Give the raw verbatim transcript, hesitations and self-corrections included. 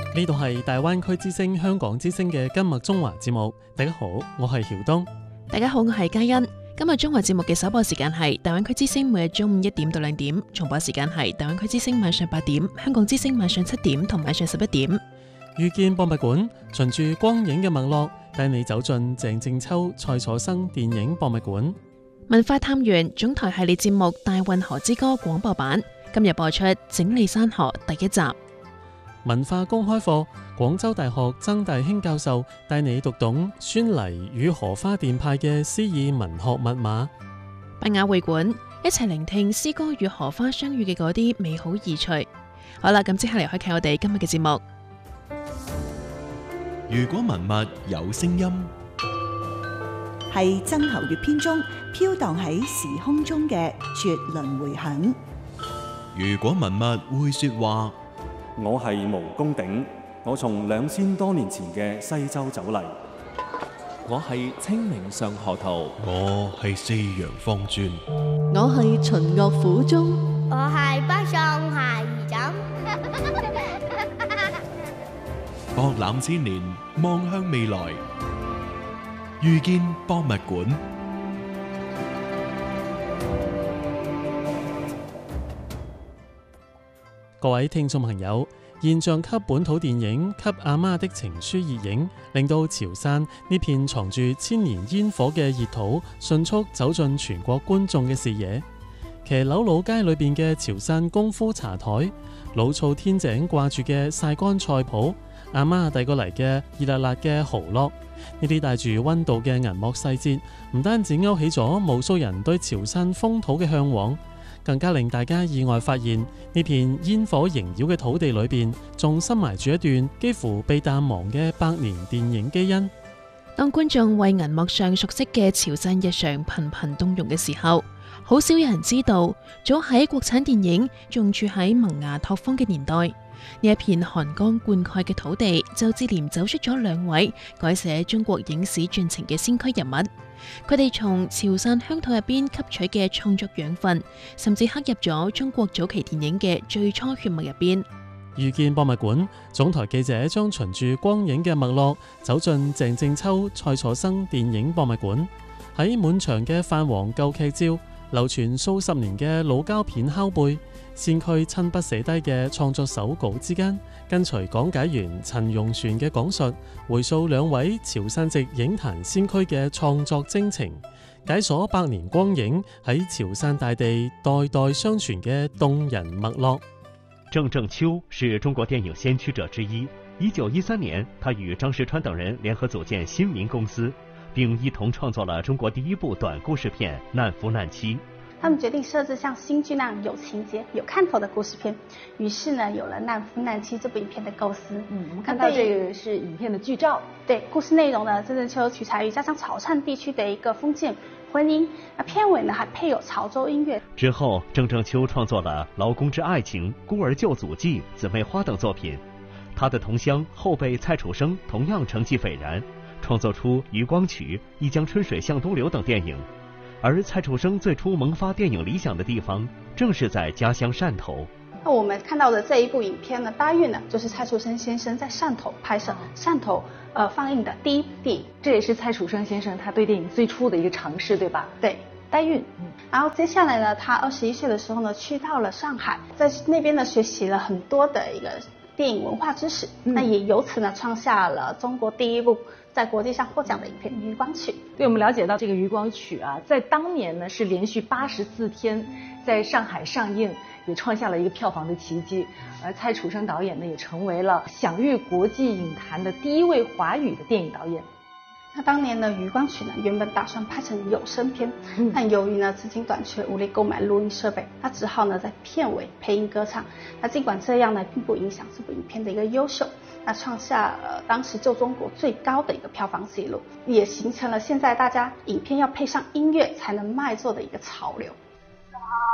呢度係大灣區之聲香港之聲嘅今日中華節目。大家好，我係曉東。 大家好，我係嘉欣。今日中華節目嘅首播時間係大灣區之聲每日中午一點到兩點，重播時間係大灣區之聲晚上八點、香港之聲晚上七點同晚上十一點。 遇見博物館，循住光影嘅脈絡，帶你走進鄭正秋、蔡楚生電影博物館。 文化探源總台系列節目《大運河之歌》廣播版，今日播出《整理山河》第一集。 文化公開課，廣州大學曾大興教授帶你讀懂孫黎與荷花電派嘅詩意文學密碼。 百雅會館，一齊聆聽詩歌與荷花相遇嘅嗰啲美好意趣。好啦，咁即刻嚟開啟我哋今日嘅節目。 如果文物有聲音， 係曾侯乙編中飄蕩喺時空中嘅絕倫迴響。 如果文物會說話， 我係毛公鼎，我從兩千多年前嘅西周走嚟。 我係清明上河圖， 我係四陽方尊， 我係秦樂府中， 我係北宋孩兒枕。 博覽千年，望向未來，遇見博物館。 各位聽眾朋友，現象級本土電影《給阿媽的情書》熱映，令到潮汕呢片藏住千年煙火嘅熱土迅速走進全國觀眾嘅視野。騎樓老街裏邊嘅潮汕功夫茶台，老灶天井掛住嘅曬乾菜譜，阿媽遞過嚟嘅熱辣辣嘅蠔烙，呢啲帶住溫度嘅銀幕細節，唔單止勾起咗無數人對潮汕風土嘅嚮往，更加令大家意外發現，呢片煙火縈繞嘅土地裏邊，仲深埋住一段幾乎被淡忘嘅百年電影基因。 當觀眾為銀幕上熟悉嘅潮汕日常頻頻動容嘅時候，好少有人知道，早喺國產電影仲住喺萌芽拓荒嘅年代，呢一片寒江灌溉嘅土地，就接連走出咗兩位改寫中國影史進程嘅先驅人物。佢哋從潮汕鄉土入邊吸取嘅創作養分，甚至刻入咗中國早期電影嘅最初血脈入邊。 遇見博物館，總台記者將循住光影嘅脈絡，走進鄭正秋、蔡楚生電影博物館。喺滿牆嘅泛黃舊劇照，流傳數十年嘅老膠片拷貝，先驅親筆寫低嘅創作手稿之間，跟隨講解員陳容璇嘅講述，回溯兩位潮汕籍影壇先驅嘅創作征程，解鎖百年光影喺潮汕大地代代相傳嘅動人脈絡。 鄭正秋是中國電影先驅者之一。一九一三年，他與張石川等人聯合組建新民公司，並一同創作了中國第一部短故事片《難夫難妻》。 他們決定設置像新劇那樣有情節、有看頭的故事片，於是呢，有了《難夫難妻》這部影片的構思。 嗯，我們看到這個是影片的劇照。 對，故事內容呢，鄭正秋取材於家鄉潮汕地區的一個封建婚姻。那片尾呢，還配有潮州音樂。 之後，鄭正秋創作了《勞工之愛情》《孤兒救祖記》《姊妹花》等作品。他的同鄉後輩蔡楚生同樣成績斐然，創作出《漁光曲》《一江春水向東流》等電影。而蔡楚生最初萌發電影理想的地方，正是在家鄉汕頭。 那我們看到的這一部影片呢，《大運》呢，就是蔡楚生先生在汕頭拍攝、汕頭呃放映的第一部電影。 這也是蔡楚生先生他對電影最初的一個嘗試，對吧？ 對，《大運》。嗯，然後接下來呢，他二十一歲的時候呢，去到了上海，在那邊呢學習了很多的一個電影文化知識，嗯、那也由此呢創下了中國第一部在國際上獲獎的影片《漁光曲》。 對，我們了解到這個《漁光曲》啊，在當年呢是連續八十四天在上海上映，也創下了一個票房的奇蹟。而蔡楚生導演呢，也成為了享譽國際影壇的第一位華語的電影導演。 那當年呢，《漁光曲》呢原本打算拍成有聲片，嗯、但由於呢資金短缺，無力購買錄音設備，他只好呢在片尾配音歌唱。那儘管這樣呢，並不影響這部影片的一個優秀，那創下了當時就中國最高的一個票房記錄，也形成了現在大家影片要配上音樂才能賣座的一個潮流。